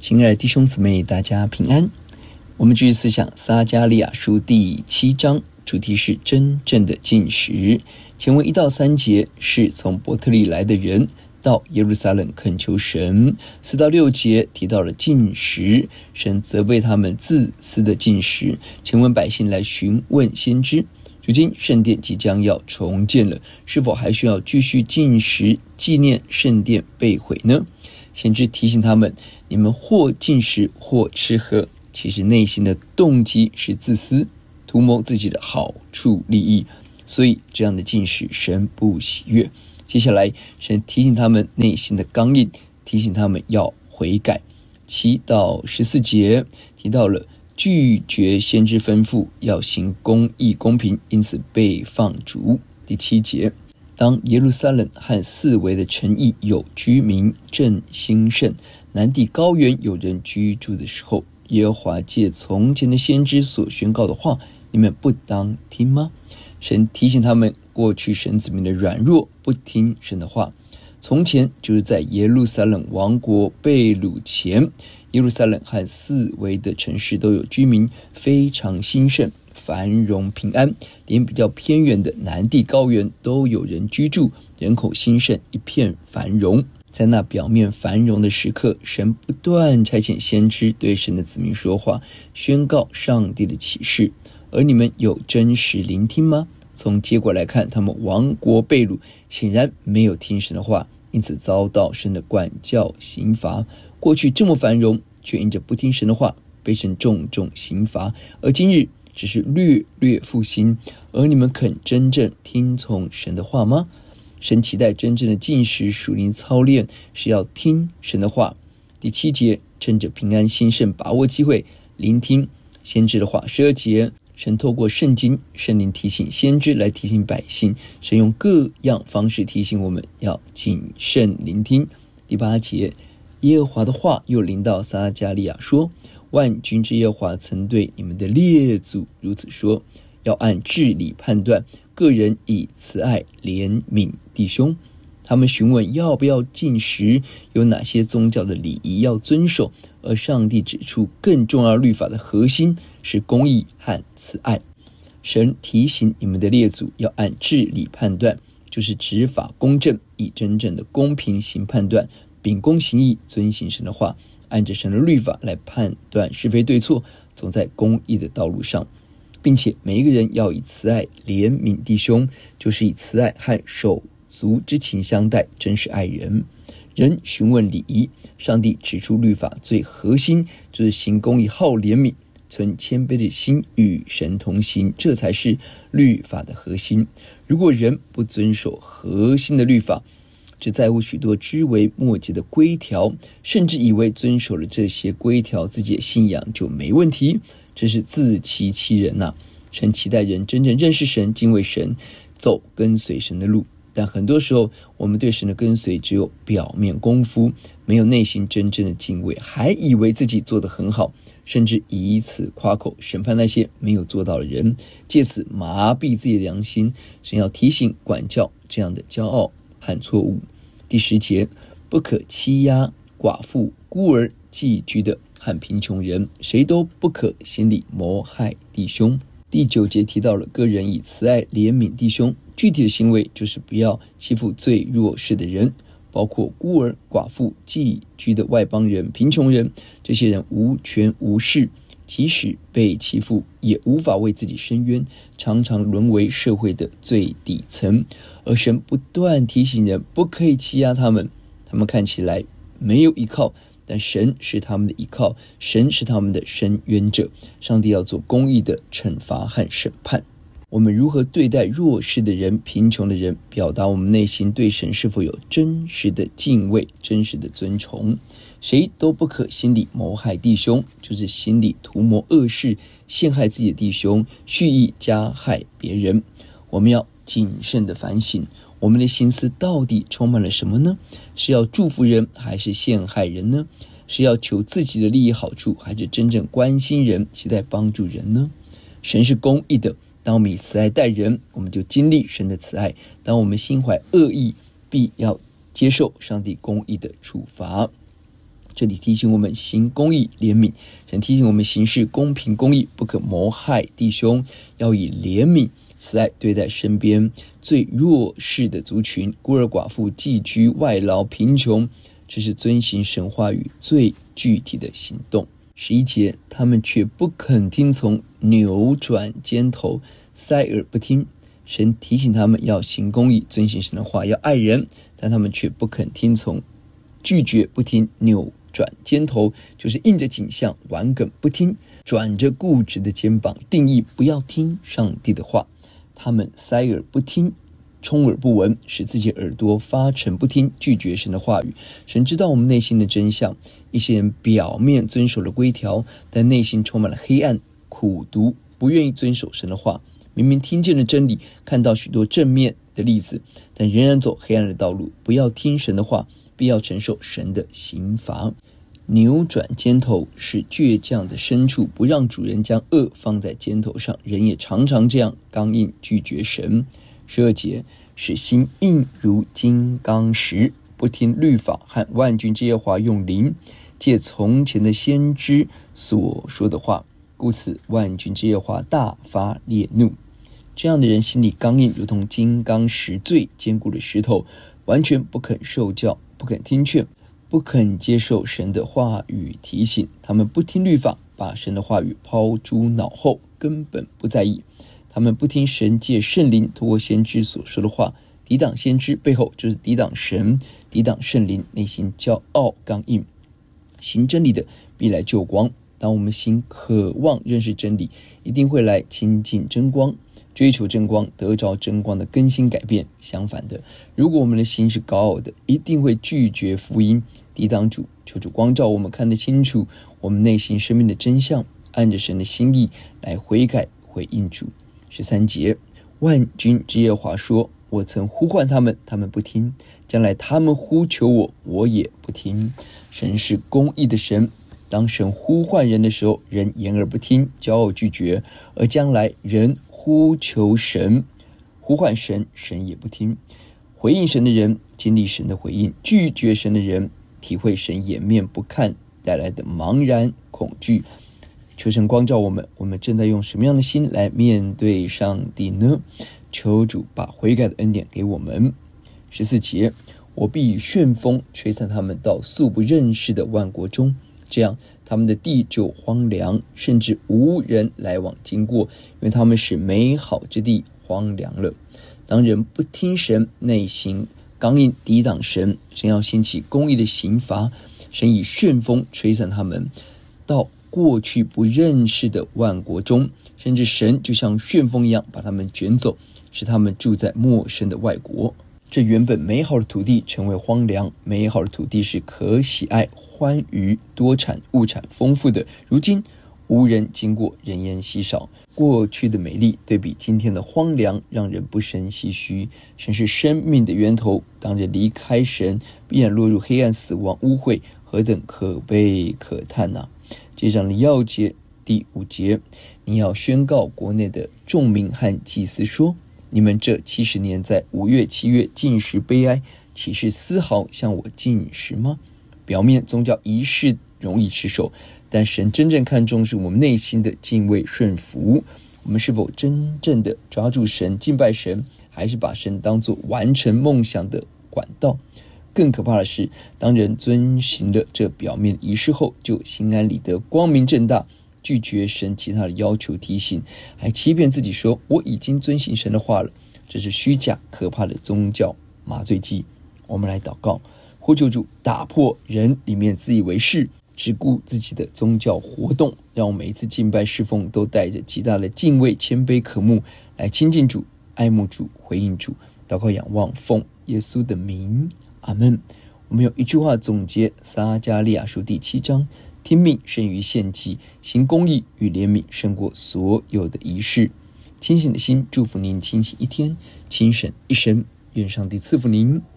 亲爱的弟兄姊妹，大家平安。我们继续思想撒迦利亚书第7章，主题是真正的禁食。前文1到3节是从伯特利来的人到耶路撒冷恳求神，4到6节提到了禁食，神责备他们自私的禁食。前文百姓来询问先知，如今圣殿即将要重建了，是否还需要继续禁食纪念圣殿被毁呢？先知提醒他们，你们或禁食或吃喝，其实内心的动机是自私，图谋自己的好处利益，所以这样的禁食神不喜悦。接下来神提醒他们内心的刚硬，提醒他们要悔改。7到14节提到了拒绝先知吩咐，要行公义公平，因此被放逐。第7节，当耶路撒冷和四围的城邑有居民，正兴盛，南地高原有人居住的时候，耶和华借从前的先知所宣告的话，你们不当听吗？神提醒他们，过去神子民的软弱，不听神的话。从前就是在耶路撒冷王国被掳前，耶路撒冷和四围的城市都有居民，非常兴盛，繁荣平安，连比较偏远的南地高原都有人居住，人口兴盛，一片繁荣。在那表面繁荣的时刻，神不断差遣先知对神的子民说话，宣告上帝的启示，而你们有真实聆听吗？从结果来看，他们亡国被掳，显然没有听神的话，因此遭到神的管教刑罚。过去这么繁荣，却因着不听神的话，被神重重刑罚，而今日只是略略复兴，而你们肯真正听从神的话吗？神期待真正的禁食属灵操练是要听神的话。第7节，趁着平安兴盛，把握机会聆听先知的话。12节，神透过圣经圣灵提醒先知来提醒百姓，神用各样方式提醒我们要谨慎聆听。第8节，耶和华的话又临到撒迦利亚说，万军之耶和华曾对你们的列祖如此说，要按治理判断，个人以慈爱怜悯弟兄。他们询问要不要禁食，有哪些宗教的礼仪要遵守，而上帝指出更重要律法的核心是公义和慈爱。神提醒你们的列祖要按治理判断，就是执法公正，以真正的公平行判断，秉公行义，遵行神的话，按着神的律法来判断是非对错，走在公义的道路上，并且每一个人要以慈爱怜悯弟兄，就是以慈爱和手足之情相待，真是爱人。人询问礼仪，上帝指出律法最核心就是行公义，好怜悯，存谦卑的心，与神同行，这才是律法的核心。如果人不遵守核心的律法，只在乎许多枝微末节的规条，甚至以为遵守了这些规条，自己的信仰就没问题，这是自欺欺人啊。神期待人真正认识神，敬畏神，走跟随神的路。但很多时候，我们对神的跟随只有表面功夫，没有内心真正的敬畏，还以为自己做得很好，甚至以此夸口，审判那些没有做到的人，借此麻痹自己的良心。神要提醒管教这样的骄傲和错误。第10节，不可欺压寡妇、孤儿、寄居的和贫穷人，谁都不可心里谋害弟兄。第9节提到了个人以慈爱怜悯弟兄，具体的行为就是不要欺负最弱势的人，包括孤儿、寡妇、寄居的外邦人、贫穷人。这些人无权无势，即使被欺负也无法为自己伸冤，常常沦为社会的最底层。而神不断提醒人不可以欺压他们，他们看起来没有依靠，但神是他们的依靠，神是他们的伸冤者。上帝要做公义的惩罚和审判。我们如何对待弱势的人、贫穷的人，表达我们内心对神是否有真实的敬畏、真实的尊崇。谁都不可心里谋害弟兄，就是心里图谋恶事，陷害自己的弟兄，蓄意加害别人。我们要谨慎的反省，我们的心思到底充满了什么呢？是要祝福人，还是陷害人呢？是要求自己的利益好处，还是真正关心人，期待帮助人呢？神是公义的，当我们以慈爱待人，我们就经历神的慈爱；当我们心怀恶意，必要接受上帝公义的处罚。 这里提醒我们行公义怜悯，神提醒我们行事公平公义，不可谋害弟兄，要以怜悯慈爱对待身边最弱势的族群，孤儿寡妇、寄居外劳、贫穷，这是遵行神话语最具体的行动。11节，他们却不肯听从，扭转肩头，塞耳不听。神提醒他们要行公义，遵行神的话，要爱人，但他们却不肯听从，拒绝不听，扭转肩头，就是应着景象顽梗不听，转着固执的肩膀，定义不要听上帝的话。他们塞耳不听，充耳不闻，使自己耳朵发沉不听，拒绝神的话语。神知道我们内心的真相，一些人表面遵守了规条，但内心充满了黑暗、苦毒，不愿意遵守神的话。明明听见了真理，看到许多正面的例子，但仍然走黑暗的道路。不要听神的话，必要承受神的刑罚。扭转肩头是倔强的牲畜，不让主人将恶放在肩头上。人也常常这样刚硬拒绝神。12节，使心硬如金刚石，不听律法和万军之耶和华用灵借从前的先知所说的话，故此万军之耶和华大发烈怒。这样的人心里刚硬，如同金刚石，最坚固的石头，完全不肯受教，不肯听劝，不肯接受神的话语提醒。他们不听律法，把神的话语抛诸脑后，根本不在意。他们不听神借圣灵透过先知所说的话，抵挡先知背后就是抵挡神，抵挡圣灵，内心骄傲刚硬。行真理的必来救光。当我们心渴望认识真理，一定会来亲近真光，追求真光，得着真光的更新改变。相反的，如果我们的心是高傲的，一定会拒绝福音，抵挡主。求主光照我们，看得清楚我们内心生命的真相，按着神的心意来悔改回应主。13节，万军之耶和华说，我曾呼唤他们，他们不听，将来他们呼求我，我也不听。神是公义的神，当神呼唤人的时候，人言而不听，骄傲拒绝；而将来人呼求神，呼唤神，神也不听。回应神的人经历神的回应，拒绝神的人体会神掩面不看带来的茫然恐惧。求神光照我们，我们正在用什么样的心来面对上帝呢？求主把悔改的恩典给我们。14节，我必以旋风吹散他们到素不认识的万国中，这样他们的地就荒凉，甚至无人来往经过，因为他们使美好之地荒凉了。当人不听神，内心刚硬抵挡神，神要兴起公义的刑罚，神以旋风吹散他们到过去不认识的万国中，甚至神就像旋风一样把他们卷走，使他们住在陌生的外国。这原本美好的土地成为荒凉，美好的土地是可喜爱、欢愉、多产、物产丰富的，如今无人经过，人烟稀少。过去的美丽对比今天的荒凉，让人不胜唏嘘。神是生命的源头，当人离开神，必然落入黑暗、死亡、污秽，何等可悲可叹啊！这章的要节第5节，你要宣告国内的众民和祭司说，你们这70年在5月7月禁食悲哀，岂是丝毫向我禁食吗？表面宗教仪式容易持守，但神真正看重是我们内心的敬畏顺服。我们是否真正的抓住神敬拜神，还是把神当作完成梦想的管道？更可怕的是，当人遵行了这表面仪式后，就心安理得、光明正大，拒绝神其他的要求提醒，还欺骗自己说我已经遵行神的话了。这是虚假可怕的宗教麻醉剂。我们来祷告，呼求主打破人里面自以为是、只顾自己的宗教活动，让我们每一次敬拜侍奉都带着极大的敬畏、谦卑、渴慕来亲近主、爱慕主、回应主。祷告仰望，奉耶稣的名，阿们。我们用一句话总结撒迦利亚书第7章，听命胜于献祭，行公义与怜悯胜过所有的仪式。清醒的心祝福您清醒一天，清省一生。愿上帝赐福您。